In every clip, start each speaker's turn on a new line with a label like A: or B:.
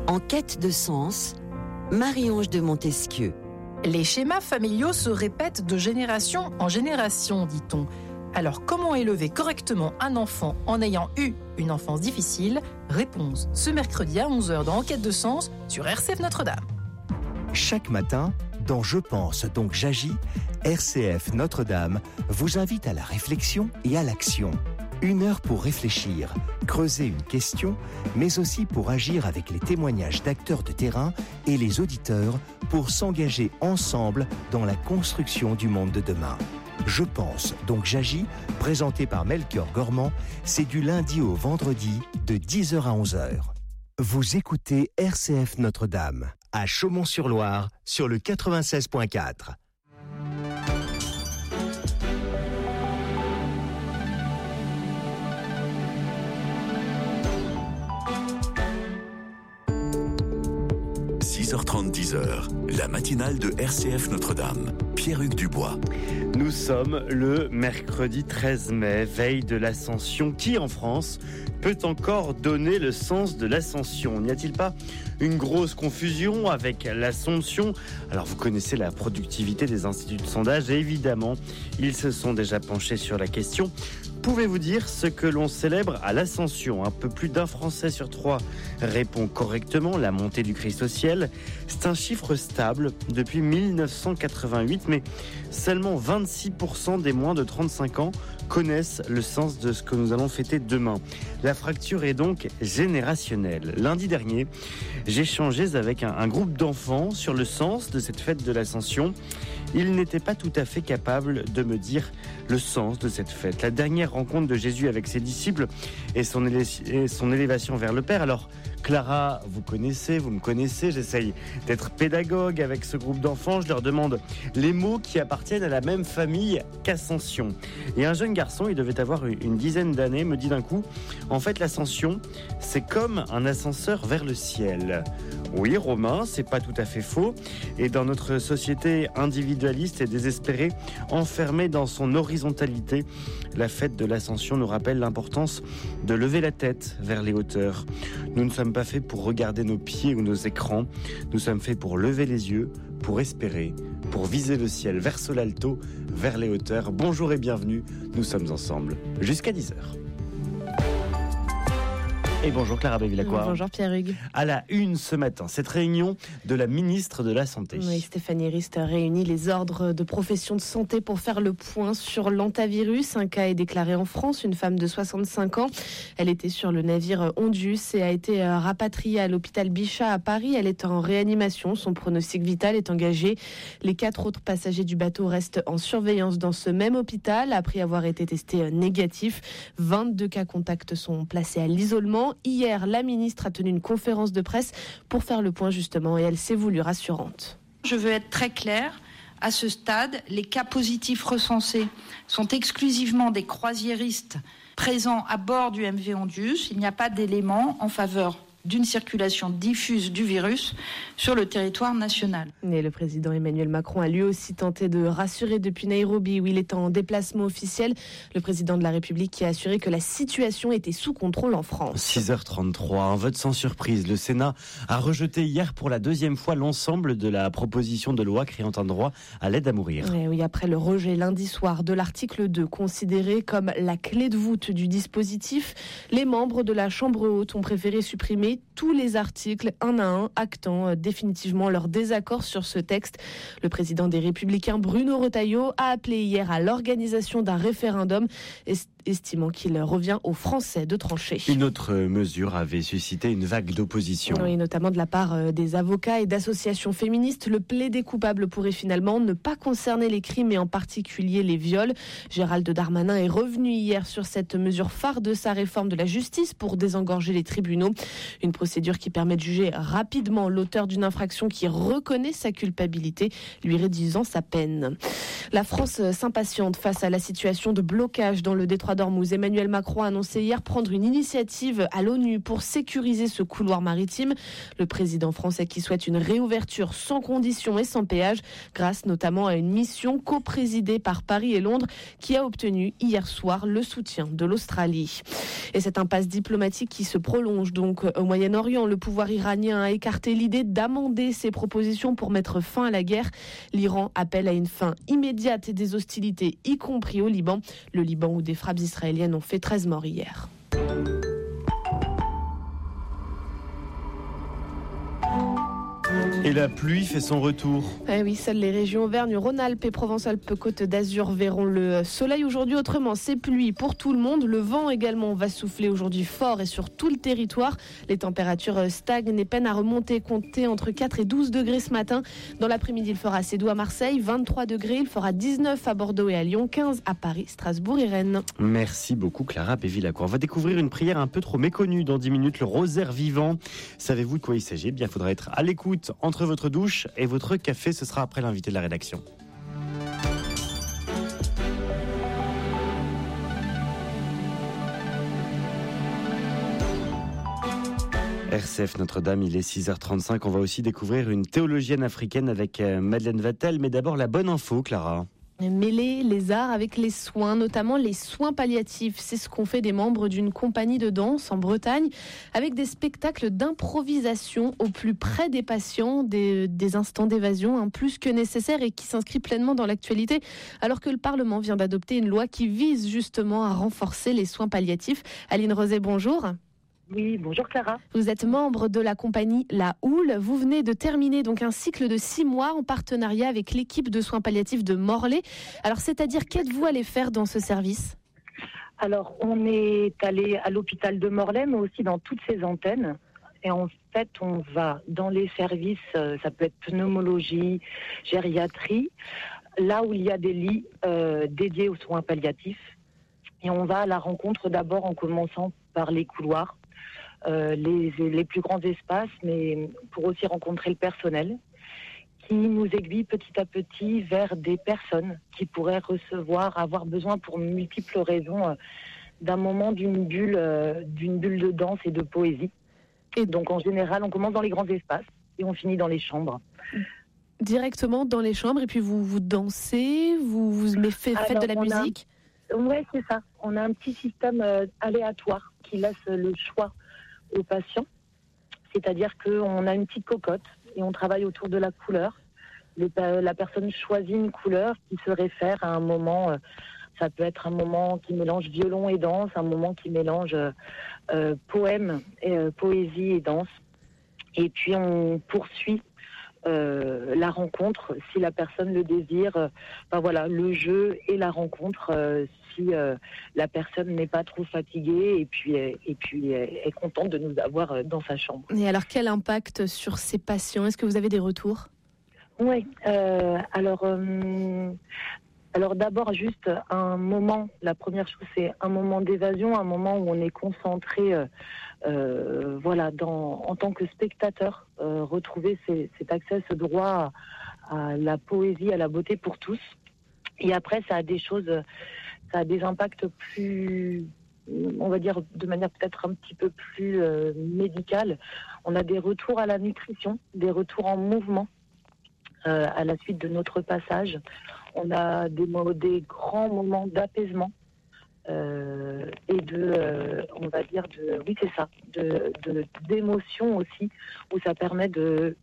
A: En quête de sens, Marie-Ange de Montesquieu.
B: Les schémas familiaux se répètent de génération en génération, dit-on. Alors, comment élever correctement un enfant en ayant eu une enfance difficile ? Réponse ce mercredi à 11h dans Enquête de sens sur RCF Notre-Dame.
C: Chaque matin, dans Je pense donc j'agis, RCF Notre-Dame vous invite à la réflexion et à l'action. 1 heure pour réfléchir, creuser une question, mais aussi pour agir avec les témoignages d'acteurs de terrain et les auditeurs pour s'engager ensemble dans la construction du monde de demain. Je pense donc j'agis, présenté par Melchior Gormand, c'est du lundi au vendredi de 10h à 11h. Vous écoutez RCF Notre-Dame, à Chaumont-sur-Loire, sur le 96.4.
D: – 6h30, 10h, la matinale de RCF Notre-Dame. Pierre-Hugues Dubois.
E: Nous sommes le mercredi 13 mai, veille de l'Ascension. Qui en France peut encore donner le sens de l'Ascension ? N'y a-t-il pas une grosse confusion avec l'Assomption ? Alors vous connaissez la productivité des instituts de sondage et évidemment, ils se sont déjà penchés sur la question. Pouvez-vous dire ce que l'on célèbre à l'Ascension ? Un peu plus d'un Français sur 3 répond correctement, la montée du Christ au ciel. C'est un chiffre stable depuis 1988, mais seulement 26% des moins de 35 ans connaissent le sens de ce que nous allons fêter demain. La fracture est donc générationnelle. Lundi dernier, j'échangeais avec un groupe d'enfants sur le sens de cette fête de l'Ascension. Ils n'étaient pas tout à fait capables de me dire le sens de cette fête. La dernière rencontre de Jésus avec ses disciples et son élévation vers le Père. Alors, Clara, vous me connaissez, j'essaye d'être pédagogue avec ce groupe d'enfants. Je leur demande les mots qui appartiennent à la même famille qu'Ascension. Et un jeune garçon, il devait avoir une dizaine d'années, me dit d'un coup, en fait, l'Ascension, c'est comme un ascenseur vers le ciel. Oui, Romain, c'est pas tout à fait faux. Et dans notre société individualiste et désespérée, enfermée dans son horizontalité, la fête de l'Ascension nous rappelle l'importance de lever la tête vers les hauteurs. Nous ne sommes pas faits pour regarder nos pieds ou nos écrans. Nous sommes faits pour lever les yeux, pour espérer, pour viser le ciel verso l'alto, vers les hauteurs. Bonjour et bienvenue, nous sommes ensemble jusqu'à 10h. Et bonjour Clara Bévilacqua.
F: Bonjour Pierre-Hugues.
E: À la une ce matin, cette réunion de la ministre de la Santé.
F: Oui, Stéphanie Rist réunit les ordres de professions de santé pour faire le point sur l'hantavirus. Un cas est déclaré en France, une femme de 65 ans. Elle était sur le navire Ondius et a été rapatriée à l'hôpital Bichat à Paris. Elle est en réanimation, son pronostic vital est engagé. Les 4 autres passagers du bateau restent en surveillance dans ce même hôpital après avoir été testés négatifs. 22 cas contacts sont placés à l'isolement. Hier, la ministre a tenu une conférence de presse pour faire le point justement et elle s'est voulue rassurante.
G: Je veux être très claire. À ce stade, les cas positifs recensés sont exclusivement des croisiéristes présents à bord du MV Ondius. Il n'y a pas d'éléments en faveur d'une circulation diffuse du virus sur le territoire national.
F: Et le président Emmanuel Macron a lui aussi tenté de rassurer depuis Nairobi où il est en déplacement officiel. Le président de la République qui a assuré que la situation était sous contrôle en France.
E: 6h33, un vote sans surprise. Le Sénat a rejeté hier pour la 2e fois l'ensemble de la proposition de loi créant un droit à l'aide à mourir.
F: Et oui, après le rejet lundi soir de l'article 2, considéré comme la clé de voûte du dispositif, les membres de la Chambre haute ont préféré supprimer tous les articles un à un, actant définitivement leur désaccord sur ce texte. Le président des Républicains, Bruno Retailleau, a appelé hier à l'organisation d'un référendum, estimant qu'il revient aux Français de trancher.
E: Une autre mesure avait suscité une vague d'opposition.
F: Oui, notamment de la part des avocats et d'associations féministes. Le plaidé coupable pourrait finalement ne pas concerner les crimes et en particulier les viols. Gérald Darmanin est revenu hier sur cette mesure phare de sa réforme de la justice pour désengorger les tribunaux. Une procédure qui permet de juger rapidement l'auteur d'une infraction qui reconnaît sa culpabilité, lui réduisant sa peine. La France s'impatiente face à la situation de blocage dans le détroit contrat d'Ormuz. Emmanuel Macron a annoncé hier prendre une initiative à l'ONU pour sécuriser ce couloir maritime. Le président français qui souhaite une réouverture sans condition et sans péage, grâce notamment à une mission coprésidée par Paris et Londres qui a obtenu hier soir le soutien de l'Australie. Et cette impasse diplomatique qui se prolonge donc au Moyen-Orient. Le pouvoir iranien a écarté l'idée d'amender ses propositions pour mettre fin à la guerre. L'Iran appelle à une fin immédiate des hostilités, y compris au Liban. Le Liban où des frappes israéliennes ont fait 13 morts hier.
E: Et la pluie fait son retour.
F: Eh oui, seules les régions Auvergne-Rhône-Alpes et Provence-Alpes-Côte d'Azur verront le soleil aujourd'hui. Autrement, c'est pluie pour tout le monde. Le vent également va souffler aujourd'hui fort et sur tout le territoire. Les températures stagnent et peinent à remonter, comptez entre 4 et 12 degrés ce matin. Dans l'après-midi, il fera assez doux à Marseille, 23 degrés. Il fera 19 à Bordeaux et à Lyon, 15 à Paris, Strasbourg et Rennes.
E: Merci beaucoup Clara Pévillacourt. On va découvrir une prière un peu trop méconnue dans 10 minutes, le rosaire vivant. Savez-vous de quoi il s'agit ? Bien, il faudra être à l'écoute entre votre douche et votre café. Ce sera après l'invité de la rédaction. RCF Notre-Dame, il est 6h35. On va aussi découvrir une théologienne africaine avec Madeleine Vatel. Mais d'abord, la bonne info, Clara.
F: Mêler les arts avec les soins, notamment les soins palliatifs. C'est ce qu'ont fait des membres d'une compagnie de danse en Bretagne, avec des spectacles d'improvisation au plus près des patients, des instants d'évasion plus que nécessaires et qui s'inscrit pleinement dans l'actualité, alors que le Parlement vient d'adopter une loi qui vise justement à renforcer les soins palliatifs. Aline Rosé, bonjour.
H: Oui, bonjour Clara.
F: Vous êtes membre de la compagnie La Houle. Vous venez de terminer donc un cycle de 6 mois en partenariat avec l'équipe de soins palliatifs de Morlaix. Alors, c'est-à-dire, qu'êtes-vous allé faire dans ce service ?
H: Alors, on est allé à l'hôpital de Morlaix, mais aussi dans toutes ses antennes. Et en fait, on va dans les services, ça peut être pneumologie, gériatrie, là où il y a des lits dédiés aux soins palliatifs. Et on va à la rencontre d'abord en commençant par les couloirs. Les plus grands espaces, mais pour aussi rencontrer le personnel qui nous aiguille petit à petit vers des personnes qui pourraient avoir besoin pour multiples raisons d'un moment d'une bulle de danse et de poésie. Et donc en général, on commence dans les grands espaces et on finit dans les chambres.
F: Directement dans les chambres et puis vous dansez, faites de la musique ?
H: Oui, c'est ça. On a un petit système aléatoire qui laisse le choix aux patients, c'est-à-dire qu'on a une petite cocotte et on travaille autour de la couleur. La personne choisit une couleur qui se réfère à un moment, ça peut être un moment qui mélange violon et danse, un moment qui mélange poème, poésie et danse. Et puis on poursuit la rencontre si la personne le désire, le jeu et la rencontre si la personne n'est pas trop fatiguée et puis est contente de nous avoir dans sa chambre.
F: Et alors quel impact sur ces patients ? Est-ce que vous avez des retours ?
H: Oui, alors d'abord juste un moment, la première chose c'est un moment d'évasion, un moment où on est concentré en tant que spectateur, retrouver cet accès, ce droit à la poésie, à la beauté pour tous. Et après ça a des impacts plus, on va dire de manière peut-être un petit peu plus médicale. On a des retours à la nutrition, des retours en mouvement à la suite de notre passage. On a des grands moments d'apaisement et d'émotion aussi, où ça permet de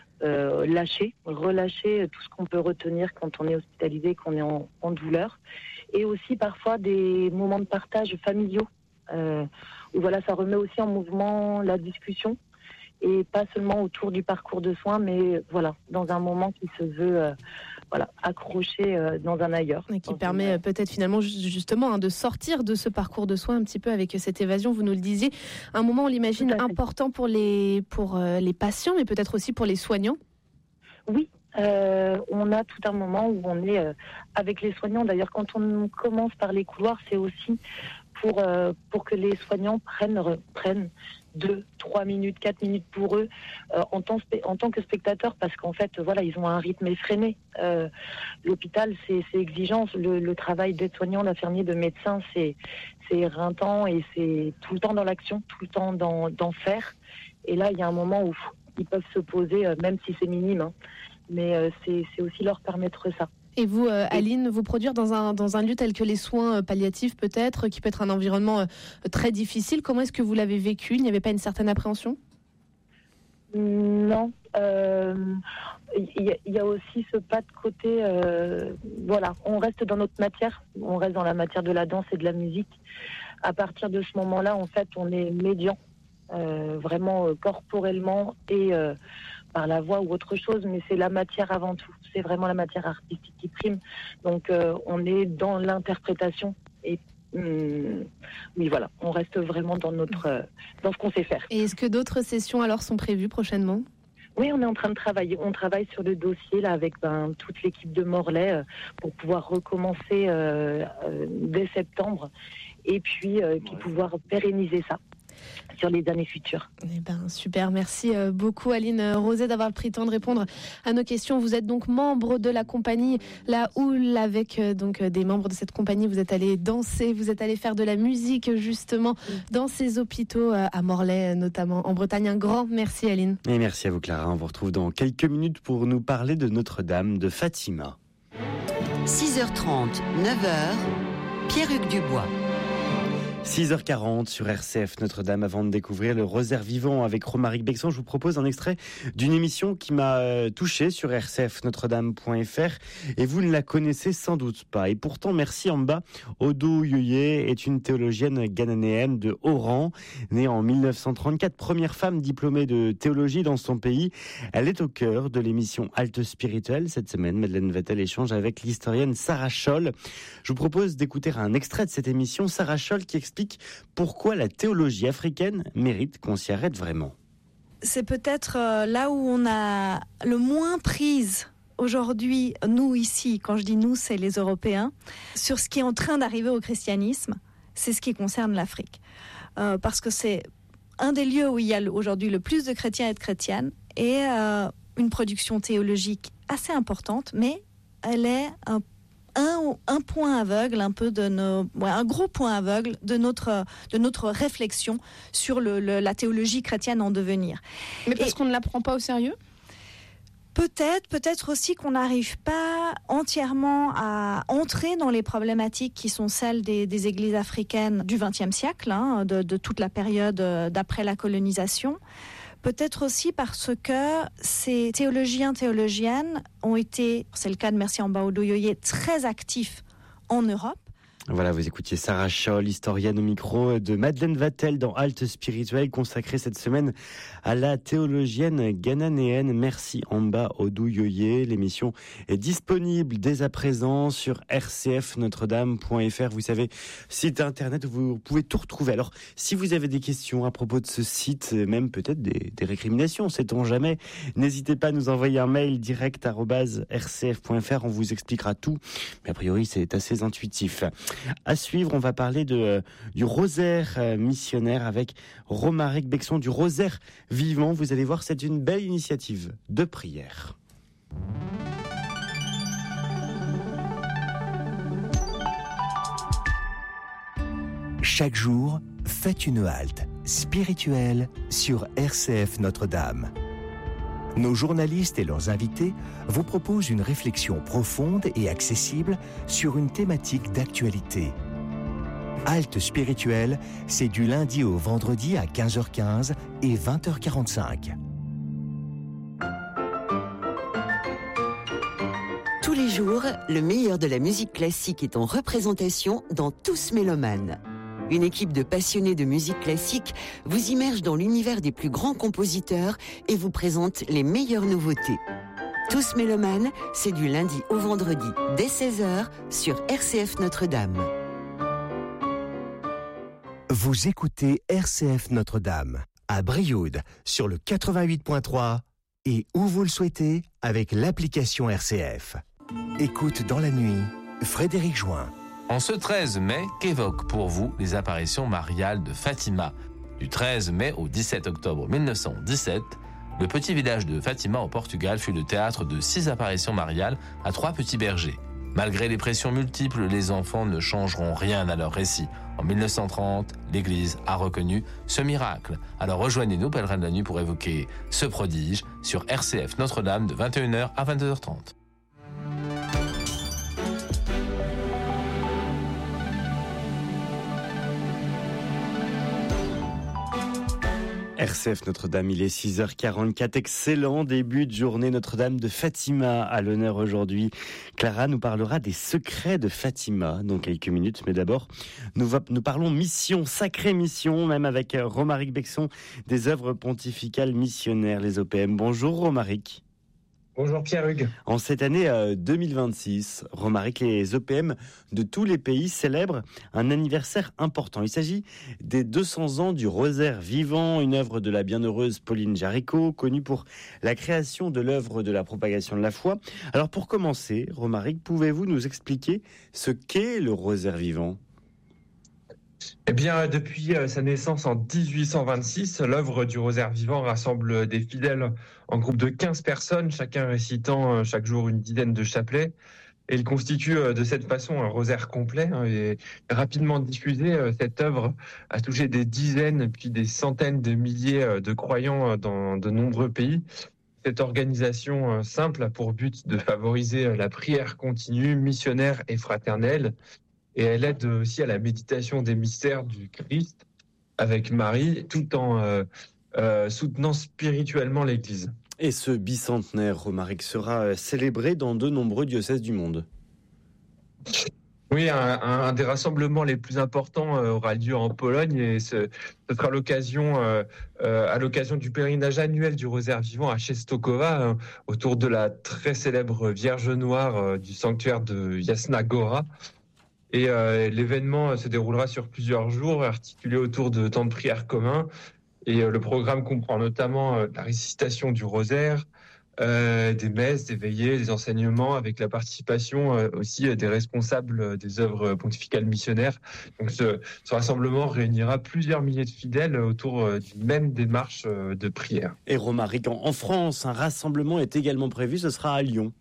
H: relâcher tout ce qu'on peut retenir quand on est hospitalisé, qu'on est en douleur. Et aussi parfois des moments de partage familiaux, où ça remet aussi en mouvement la discussion, et pas seulement autour du parcours de soins, mais dans un moment qui se veut accroché dans un ailleurs.
F: Et qui permet peut-être finalement justement de sortir de ce parcours de soins un petit peu avec cette évasion, vous nous le disiez. Un moment, on l'imagine, important pour les patients, mais peut-être aussi pour les soignants.
H: Oui, on a tout un moment où on est avec les soignants. D'ailleurs, quand on commence par les couloirs, c'est aussi pour que les soignants prennent 2, 3 minutes, 4 minutes pour eux en tant que spectateurs, parce qu'en fait, voilà, ils ont un rythme effréné. L'hôpital, c'est exigeant. Le travail d'aide-soignant, d'infirmier, de médecin, c'est éreintant et c'est tout le temps dans l'action, tout le temps d'en faire. Et là, il y a un moment où ils peuvent se poser, même si c'est minime, hein, mais c'est aussi leur permettre ça.
F: Et vous, Aline, vous produire dans un lieu tel que les soins palliatifs peut-être, qui peut être un environnement très difficile, comment est-ce que vous l'avez vécu ? Il n'y avait pas une certaine appréhension ?
H: Non. Il y a aussi ce pas de côté, voilà, on reste dans notre matière, on reste dans la matière de la danse et de la musique. À partir de ce moment-là, en fait, on est médian, vraiment corporellement et par la voix ou autre chose, mais c'est la matière avant tout. C'est vraiment la matière artistique qui prime. Donc, on est dans l'interprétation et oui, voilà, on reste vraiment dans ce qu'on sait faire.
F: Et est-ce que d'autres sessions alors sont prévues prochainement ?
H: Oui, on est en train de travailler. On travaille sur le dossier là avec toute l'équipe de Morlaix pour pouvoir recommencer dès septembre et puis pouvoir pérenniser ça sur les années futures.
F: Eh ben, super, merci beaucoup Aline Rosé d'avoir pris le temps de répondre à nos questions. Vous êtes donc membre de la compagnie La Houle, avec donc des membres de cette compagnie. Vous êtes allé danser, vous êtes allé faire de la musique justement dans ces hôpitaux à Morlaix notamment en Bretagne. Un grand merci Aline.
E: Et merci à vous Clara, on vous retrouve dans quelques minutes pour nous parler de Notre-Dame de Fatima.
A: 6h30, 9h, Pierre-Hugues Dubois.
E: 6h40 sur RCF Notre-Dame. Avant de découvrir le rosaire vivant avec Romaric Bexon, je vous propose un extrait d'une émission qui m'a touché sur rcfnotredame.fr et vous ne la connaissez sans doute pas. Et pourtant, merci Amba Oduyoye est une théologienne ghananéenne de haut rang, née en 1934, première femme diplômée de théologie dans son pays. Elle est au cœur de l'émission Halte Spirituelle. Cette semaine, Madeleine Vatel échange avec l'historienne Sarah Scholl. Je vous propose d'écouter un extrait de cette émission. Sarah Scholl qui explique pourquoi la théologie africaine mérite qu'on s'y arrête vraiment.
I: C'est peut-être là où on a le moins prise aujourd'hui, nous ici, quand je dis nous, c'est les Européens, sur ce qui est en train d'arriver au christianisme, c'est ce qui concerne l'Afrique. Parce que c'est un des lieux où il y a aujourd'hui le plus de chrétiens et de chrétiennes, et une production théologique assez importante, mais elle est un point aveugle, un gros point aveugle de notre réflexion sur la théologie chrétienne en devenir.
F: Mais parce qu'on ne la prend pas au sérieux ?
I: Peut-être aussi qu'on n'arrive pas entièrement à entrer dans les problématiques qui sont celles des églises africaines du XXe siècle, de toute la période d'après la colonisation. Peut-être aussi parce que ces théologiennes ont été, c'est le cas de Merci Amba Oduyoye, très actifs en Europe.
E: Voilà, vous écoutiez Sarah Scholl, historienne au micro de Madeleine Vatel dans Halte Spirituelle, consacrée cette semaine à la théologienne ghananéenne Merci Amba Oduyoye. L'émission est disponible dès à présent sur rcfnotredame.fr. Vous savez, site internet où vous pouvez tout retrouver. Alors, si vous avez des questions à propos de ce site, même peut-être des récriminations, sait-on jamais, n'hésitez pas à nous envoyer un mail direct @rcf.fr. On vous expliquera tout. Mais a priori, c'est assez intuitif. À suivre, on va parler du rosaire missionnaire avec Romaric Bexon, du rosaire vivant. Vous allez voir, c'est une belle initiative de prière.
C: Chaque jour, faites une halte spirituelle sur RCF Notre-Dame. Nos journalistes et leurs invités vous proposent une réflexion profonde et accessible sur une thématique d'actualité. Halte spirituelle, c'est du lundi au vendredi à 15h15 et 20h45.
A: Tous les jours, le meilleur de la musique classique est en représentation dans Tous Mélomanes. Une équipe de passionnés de musique classique vous immerge dans l'univers des plus grands compositeurs et vous présente les meilleures nouveautés. Tous Mélomanes, c'est du lundi au vendredi dès 16h sur RCF Notre-Dame.
C: Vous écoutez RCF Notre-Dame à Brioude sur le 88.3 et où vous le souhaitez avec l'application RCF. Écoute dans la nuit, Frédéric Join.
J: En ce 13 mai, qu'évoquent pour vous les apparitions mariales de Fatima ? Du 13 mai au 17 octobre 1917, le petit village de Fatima au Portugal fut le théâtre de 6 apparitions mariales à 3 petits bergers. Malgré les pressions multiples, les enfants ne changeront rien à leur récit. En 1930, l'Église a reconnu ce miracle. Alors rejoignez-nous, pèlerins de la nuit, pour évoquer ce prodige sur RCF Notre-Dame de 21h à 22h30.
E: RCF Notre-Dame, il est 6h44, excellent début de journée. Notre-Dame de Fatima à l'honneur aujourd'hui. Clara nous parlera des secrets de Fatima dans quelques minutes, mais d'abord nous parlons mission, sacrée mission, même avec Romaric Bexon des œuvres pontificales missionnaires, les OPM. Bonjour Romaric.
K: Bonjour Pierre-Hugues.
E: En cette année 2026, Romaric, les OPM de tous les pays célèbrent un anniversaire important. Il s'agit des 200 ans du Rosaire vivant, une œuvre de la bienheureuse Pauline Jaricot, connue pour la création de l'œuvre de la propagation de la foi. Alors pour commencer, Romaric, pouvez-vous nous expliquer ce qu'est le Rosaire vivant ?
K: Eh bien, depuis sa naissance en 1826, l'œuvre du Rosaire vivant rassemble des fidèles en groupe de 15 personnes, chacun récitant chaque jour une dizaine de chapelets. Et il constitue de cette façon un rosaire complet. Et rapidement diffusé, cette œuvre a touché des dizaines puis des centaines de milliers de croyants dans de nombreux pays. Cette organisation simple a pour but de favoriser la prière continue, missionnaire et fraternelle. Et elle aide aussi à la méditation des mystères du Christ avec Marie, tout en soutenant spirituellement l'Église.
E: Et ce bicentenaire, Romaric, sera célébré dans de nombreux diocèses du monde.
K: Oui, un des rassemblements les plus importants aura lieu en Pologne, et ce sera l'occasion, à l'occasion du pèlerinage annuel du Rosaire vivant à Częstochowa, autour de la très célèbre Vierge Noire du sanctuaire de Jasna Góra. Et l'événement se déroulera sur plusieurs jours, articulé autour de temps de prière communs. Et le programme comprend notamment la récitation du rosaire, des messes, des veillées, des enseignements, avec la participation aussi des responsables des œuvres pontificales missionnaires. Donc ce rassemblement réunira plusieurs milliers de fidèles autour d'une même démarche de prière.
E: Et Romaric, en France, un rassemblement est également prévu, ce sera à Lyon.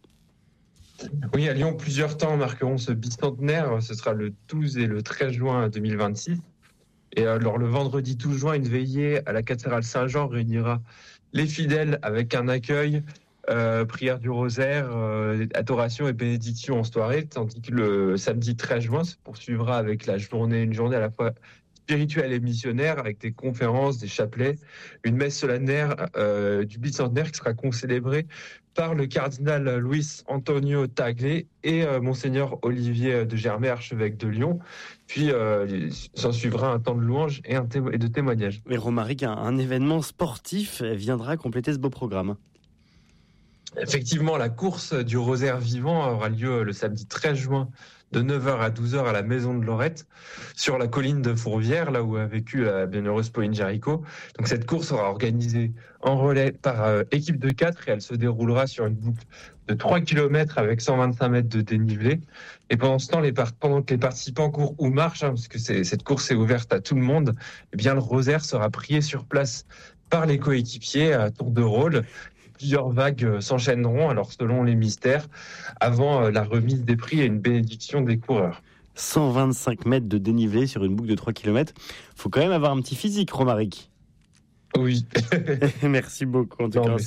K: Oui, à Lyon, plusieurs temps marqueront ce bicentenaire. Ce sera le 12 et le 13 juin 2026. Et alors, le vendredi 12 juin, une veillée à la cathédrale Saint-Jean réunira les fidèles avec un accueil, prière du rosaire, adoration et bénédiction en soirée, tandis que le samedi 13 juin se poursuivra avec une journée à la fois spirituelle et missionnaire, avec des conférences, des chapelets, une messe solennelle du bicentenaire qui sera concélébrée par le cardinal Luis Antonio Tagle et monseigneur Olivier de Germay, archevêque de Lyon. Puis s'en suivra un temps de louange et de témoignage.
E: Mais Romaric, un événement sportif viendra compléter ce beau programme.
K: Effectivement, la course du Rosaire vivant aura lieu le samedi 13 juin de 9h à 12h à la Maison de Lorette, sur la colline de Fourvière, là où a vécu la bienheureuse Pauline Jaricot. Donc cette course sera organisée en relais par équipe de 4 et elle se déroulera sur une boucle de 3 km avec 125 mètres de dénivelé. Et pendant ce temps, pendant que les participants courent ou marchent, parce que cette course est ouverte à tout le monde, eh bien le rosaire sera prié sur place par les coéquipiers à tour de rôle. Plusieurs vagues s'enchaîneront, alors selon les mystères, avant la remise des prix et une bénédiction des coureurs.
E: 125 mètres de dénivelé sur une boucle de 3 km. Il faut quand même avoir un petit physique, Romaric.
K: Oui.
E: Merci beaucoup. En tout cas,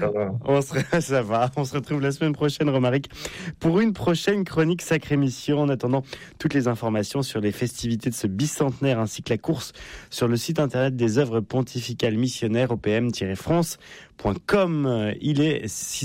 E: ça va. On se retrouve la semaine prochaine, Romaric, pour une prochaine chronique Sacrée Mission. En attendant, toutes les informations sur les festivités de ce bicentenaire ainsi que la course sur le site internet des œuvres pontificales missionnaires, opm-france.com. Il est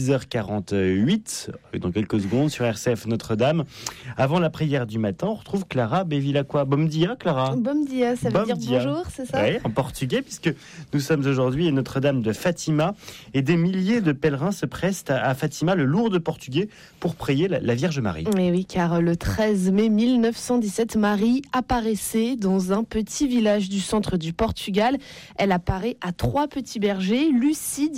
E: 6h48, dans quelques secondes, sur RCF Notre-Dame. Avant la prière du matin, on retrouve Clara Bevilacqua. Bom dia, Clara.
F: Bom dia, ça veut dire bonjour, c'est ça?
E: Oui, en portugais, puisque nous sommes aujourd'hui à Notre-Dame de Fatima et des milliers de pèlerins se prestent à Fatima, le lourd de portugais, pour prier la Vierge Marie.
F: Et oui, car le 13 mai 1917, Marie apparaissait dans un petit village du centre du Portugal. Elle apparaît à 3 petits bergers, Lucie,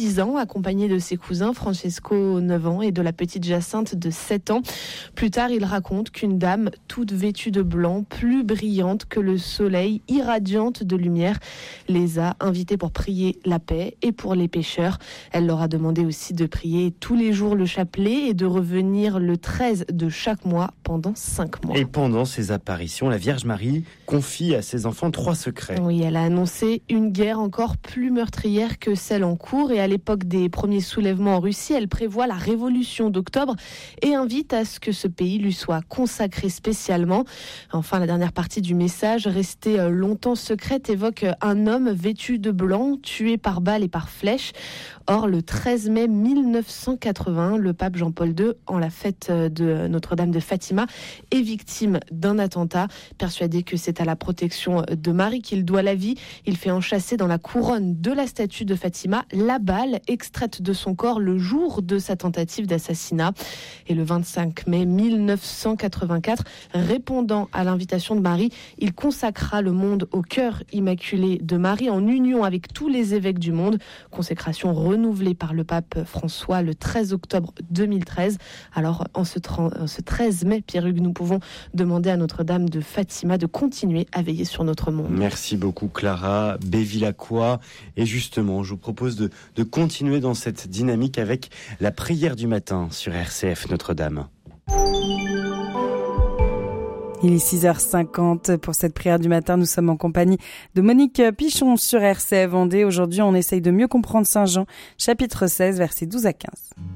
F: 10 ans, accompagné de ses cousins Francesco, 9 ans, et de la petite Jacinthe de 7 ans. Plus tard, il raconte qu'une dame, toute vêtue de blanc, plus brillante que le soleil, irradiante de lumière, les a invités pour prier la paix et pour les pécheurs. Elle leur a demandé aussi de prier tous les jours le chapelet et de revenir le 13 de chaque mois pendant 5 mois.
E: Et pendant ces apparitions, la Vierge Marie confie à ses enfants 3 secrets.
F: Oui, elle a annoncé une guerre encore plus meurtrière que celle en cours, et à l'époque des premiers soulèvements en Russie, elle prévoit la révolution d'octobre et invite à ce que ce pays lui soit consacré spécialement. Enfin, la dernière partie du message, restée longtemps secrète, évoque un homme vêtu de blanc, tué par balles et par flèches. Or, le 13 mai 1980, le pape Jean-Paul II, en la fête de Notre-Dame de Fatima, est victime d'un attentat. Persuadé que c'est à la protection de Marie qu'il doit la vie, il fait enchâsser dans la couronne de la statue de Fatima la balle extraite de son corps le jour de sa tentative d'assassinat. Et le 25 mai 1984, répondant à l'invitation de Marie, il consacra le monde au cœur immaculé de Marie en union avec tous les évêques du monde. Consécration renouvelée par le pape François le 13 octobre 2013. Alors, en ce 13 mai, Pierre-Hugues, nous pouvons demander à Notre-Dame de Fatima de continuer à veiller sur notre monde.
E: Merci beaucoup Clara Bevilacqua. Et justement, je vous propose de continuer dans cette dynamique avec la prière du matin sur RCF Notre-Dame.
L: Il est 6h50 pour cette prière du matin. Nous sommes en compagnie de Monique Pichon sur RCF Vendée. Aujourd'hui, on essaye de mieux comprendre Saint Jean, chapitre 16, versets 12 à 15.